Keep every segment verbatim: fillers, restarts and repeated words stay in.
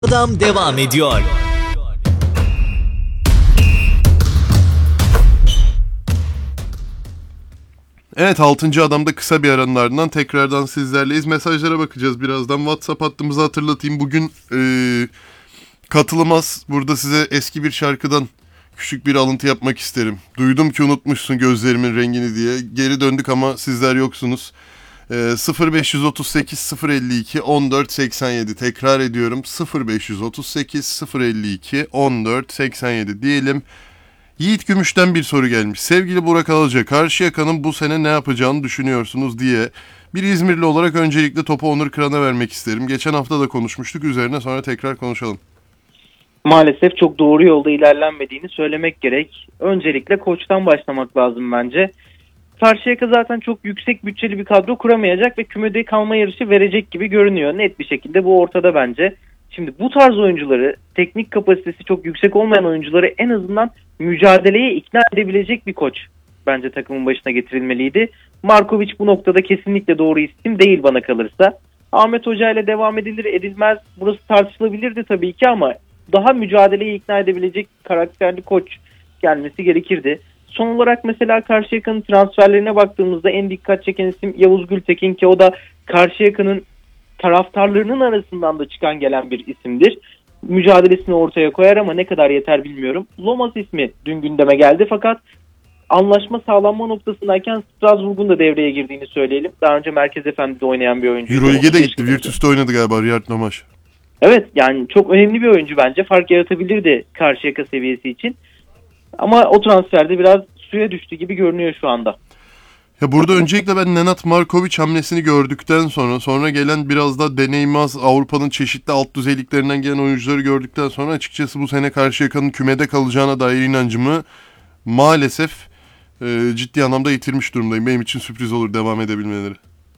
Adam devam ediyor. Evet, altıncı Adam'da kısa bir aranın ardından tekrardan sizlerleyiz. Mesajlara bakacağız birazdan. WhatsApp hattımızı hatırlatayım. Bugün e, katılmaz. Burada size eski bir şarkıdan küçük bir alıntı yapmak isterim. Duydum ki unutmuşsun gözlerimin rengini diye. Geri döndük ama sizler yoksunuz. E, sıfır beş otuz sekiz sıfır elli iki on dört seksen yedi, tekrar ediyorum. sıfır beş otuz sekiz sıfır elli iki on dört seksen yedi diyelim. Yiğit Gümüş'ten bir soru gelmiş. Sevgili Burak Alaca, Karşıyaka'nın bu sene ne yapacağını düşünüyorsunuz diye. Bir İzmirli olarak öncelikle topu Onur Kıran'a vermek isterim. Geçen hafta da konuşmuştuk, üzerine sonra tekrar konuşalım. Maalesef çok doğru yolda ilerlenmediğini söylemek gerek. Öncelikle koçtan başlamak lazım bence. Karşıyaka zaten çok yüksek bütçeli bir kadro kuramayacak ve kümede kalma yarışı verecek gibi görünüyor. Net bir şekilde bu ortada bence. Şimdi bu tarz oyuncuları, teknik kapasitesi çok yüksek olmayan oyuncuları en azından mücadeleye ikna edebilecek bir koç bence takımın başına getirilmeliydi. Markovic bu noktada kesinlikle doğru isim değil bana kalırsa. Ahmet Hoca ile devam edilir edilmez burası tartışılabilirdi tabii ki ama daha mücadeleye ikna edebilecek karakterli koç gelmesi gerekirdi. Son olarak mesela Karşıyaka'nın transferlerine baktığımızda en dikkat çeken isim Yavuz Gültekin ki o da Karşıyaka'nın taraftarlarının arasından da çıkan gelen bir isimdir. Mücadelesini ortaya koyar ama ne kadar yeter bilmiyorum. Lomas ismi dün gündeme geldi fakat anlaşma sağlanma noktasındayken Strasbourg'un da devreye girdiğini söyleyelim. Daha önce Merkez Efendi'de oynayan bir oyuncu. Euroleague'e de gitti. Virtus'ta oynadı galiba Riyad Lomas. Evet, yani çok önemli bir oyuncu bence. Fark yaratabilirdi Karşıyaka seviyesi için. Ama o transferde biraz suya düştü gibi görünüyor şu anda. Ya burada öncelikle ben Nenad Markovic hamlesini gördükten sonra sonra gelen biraz da deneyimaz Avrupa'nın çeşitli alt düzeyliklerinden gelen oyuncuları gördükten sonra açıkçası bu sene Karşıyaka'nın kümede kalacağına dair inancımı maalesef e, ciddi anlamda yitirmiş durumdayım. Benim için sürpriz olur devam edebilmeleri.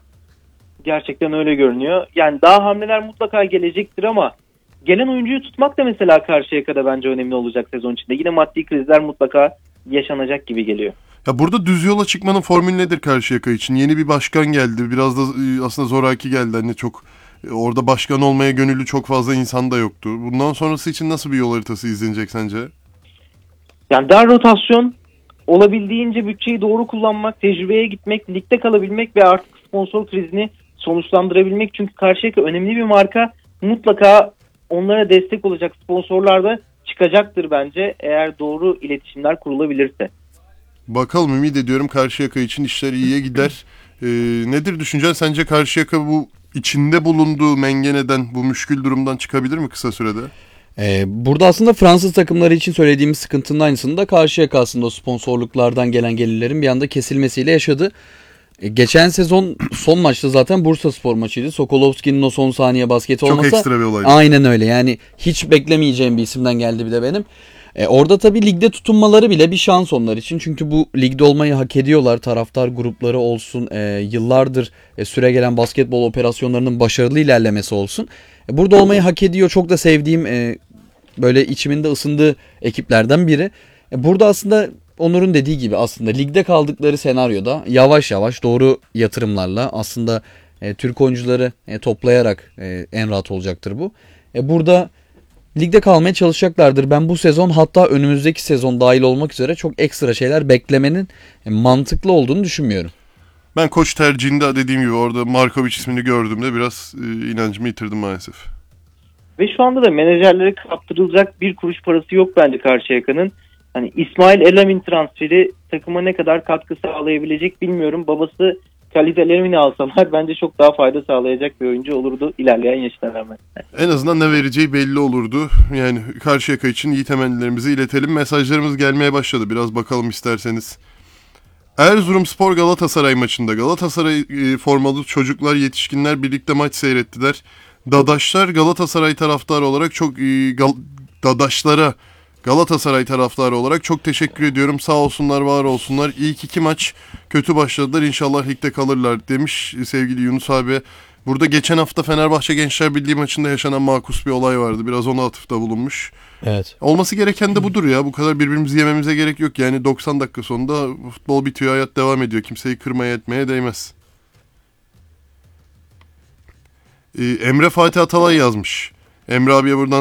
Gerçekten öyle görünüyor. Yani daha hamleler mutlaka gelecektir ama gelen oyuncuyu tutmak da mesela Karşıyaka'da bence önemli olacak sezon içinde. Yine maddi krizler mutlaka yaşanacak gibi geliyor. Ya burada düz yola çıkmanın formülü nedir Karşıyaka için? Yeni bir başkan geldi. Biraz da aslında zoraki geldi. Hani çok orada başkan olmaya gönüllü çok fazla insan da yoktu. Bundan sonrası için nasıl bir yol haritası izlenecek sence? Yani dar rotasyon, olabildiğince bütçeyi doğru kullanmak, tecrübeye gitmek, ligde kalabilmek ve artık sponsor krizini sonuçlandırabilmek. Çünkü Karşıyaka önemli bir marka. Mutlaka onlara destek olacak sponsorlar da çıkacaktır bence eğer doğru iletişimler kurulabilirse. Bakalım, ümit ediyorum Karşıyaka için işler iyiye gider. Ee, nedir düşüncen? Sence Karşıyaka bu içinde bulunduğu mengeneden, bu müşkül durumdan çıkabilir mi kısa sürede? Ee, burada aslında Fransız takımları için söylediğimiz sıkıntının aynısını da Karşıyaka aslında o sponsorluklardan gelen gelirlerin bir anda kesilmesiyle yaşadı. Ee, geçen sezon son maçta zaten Bursaspor maçıydı. Sokolovski'nin o son saniye basketi olmasa. Çok ekstra bir olaydı. Aynen öyle, yani hiç beklemeyeceğim bir isimden geldi bir de benim. E orada tabii ligde tutunmaları bile bir şans onlar için. Çünkü bu ligde olmayı hak ediyorlar. Taraftar grupları olsun, e, yıllardır e, süregelen basketbol operasyonlarının başarılı ilerlemesi olsun. E, burada olmayı hak ediyor. Çok da sevdiğim, e, böyle içimin de ısındığı ekiplerden biri. E, burada aslında Onur'un dediği gibi aslında ligde kaldıkları senaryoda yavaş yavaş doğru yatırımlarla aslında e, Türk oyuncuları e, toplayarak e, en rahat olacaktır bu. E, burada ligde kalmaya çalışacaklardır. Ben bu sezon, hatta önümüzdeki sezon dahil olmak üzere çok ekstra şeyler beklemenin mantıklı olduğunu düşünmüyorum. Ben koç tercihinde dediğim gibi orada Markovic ismini gördüğümde biraz e, inancımı yitirdim maalesef. Ve şu anda da menajerlere kaptırılacak bir kuruş parası yok bence Karşıyaka'nın. Hani İsmail Elamin transferi takıma ne kadar katkı sağlayabilecek bilmiyorum. Babası Khalid Elamin'i alsalar bence çok daha fayda sağlayacak bir oyuncu olurdu ilerleyen yaşına rağmen. En azından ne vereceği belli olurdu. Yani Karşıyaka için iyi temennilerimizi iletelim. Mesajlarımız gelmeye başladı. Biraz bakalım isterseniz. Erzurumspor Galatasaray maçında Galatasaray e, formalı çocuklar, yetişkinler birlikte maç seyrettiler. Dadaşlar Galatasaray taraftarı olarak çok e, gal, Dadaşlara Galatasaray taraftarı olarak çok teşekkür ediyorum. Sağ olsunlar, var olsunlar. İlk iki maç kötü başladılar. İnşallah ligde kalırlar demiş sevgili Yunus abi. Burada geçen hafta Fenerbahçe Gençler Birliği maçında yaşanan makus bir olay vardı. Biraz ona atıfta bulunmuş. Evet. Olması gereken de budur ya. Bu kadar birbirimizi yememize gerek yok. Yani doksan dakika sonunda futbol bitiyor, hayat devam ediyor. Kimseyi kırmaya etmeye değmez. Ee, Emre Fatih Atalay yazmış. Emre abiye buradan